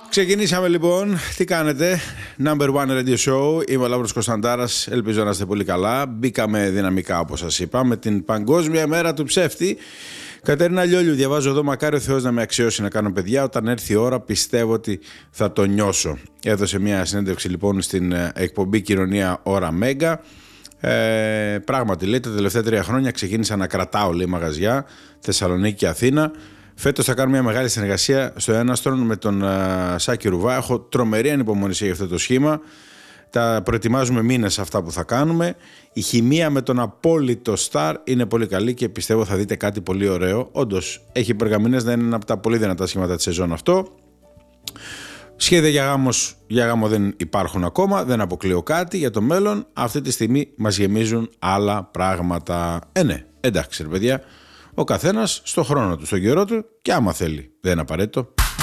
Ξεκινήσαμε λοιπόν, τι κάνετε, Number One Radio Show, είμαι ο Λαύρος Κωνσταντάρας, ελπίζω να είστε πολύ καλά. Μπήκαμε δυναμικά όπως σας είπα με την Παγκόσμια Μέρα του Ψεύτη. Κατερίνα Λιόλιου, διαβάζω εδώ, μακάρι ο Θεός να με αξιώσει να κάνω παιδιά, όταν έρθει η ώρα πιστεύω ότι θα το νιώσω. Έδωσε μια συνέντευξη λοιπόν στην εκπομπή Κοινωνία Ώρα Μέγκα. Πράγματι λέει, τα τελευταία 3 χρόνια ξεκίνησα να κρατάω λέει μαγαζιά, Θεσσαλονίκη και Αθήνα. Φέτος θα κάνω μια μεγάλη συνεργασία στο Έναστρον με τον Σάκη Ρουβά. Έχω τρομερή ανυπομονησία για αυτό το σχήμα. Τα προετοιμάζουμε μήνες αυτά που θα κάνουμε. Η χημεία με τον απόλυτο στάρ είναι πολύ καλή και πιστεύω θα δείτε κάτι πολύ ωραίο. Όντως έχει περγαμηνές να είναι ένα από τα πολύ δυνατά σχήματα της σεζόν αυτό. Σχέδια για γάμο δεν υπάρχουν ακόμα, δεν αποκλείω κάτι για το μέλλον. Αυτή τη στιγμή μας γεμίζουν άλλα πράγματα. Ναι, εντάξει ρε παιδιά. Ο καθένας στο χρόνο του, στον καιρό του και άμα θέλει. Δεν είναι απαραίτητο